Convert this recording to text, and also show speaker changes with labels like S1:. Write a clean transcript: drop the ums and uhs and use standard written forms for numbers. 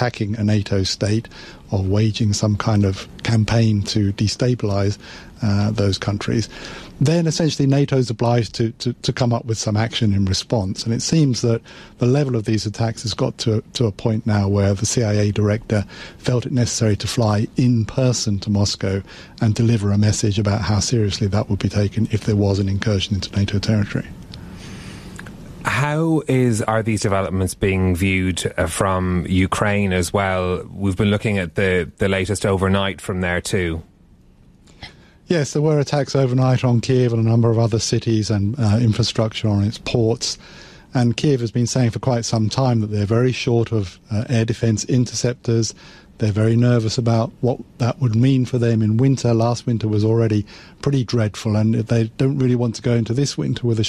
S1: attacking a NATO state or waging some kind of campaign to destabilise those countries, then essentially NATO is obliged to come up with some action in response. And it seems that the level of these attacks has got to a point now where the CIA director felt it necessary to fly in person to Moscow and deliver a message about how seriously that would be taken if there was an incursion into NATO territory.
S2: How are these developments being viewed from Ukraine as well? We've been looking at the latest overnight from there too.
S1: Yes, there were attacks overnight on Kiev and a number of other cities and infrastructure on its ports. And Kiev has been saying for quite some time that they're very short of air defence interceptors. They're very nervous about what that would mean for them in winter. Last winter was already pretty dreadful, and they don't really want to go into this winter with a